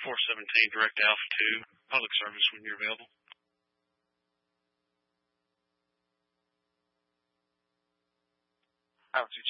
417 Direct Alpha 2, public service when you're available. Alpha 2